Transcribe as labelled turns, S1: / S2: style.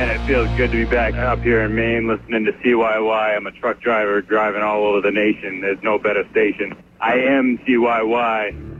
S1: And it feels good to be back up here in Maine listening to CYY. I'm a truck driver driving all over the nation. There's no better station. I am CYY.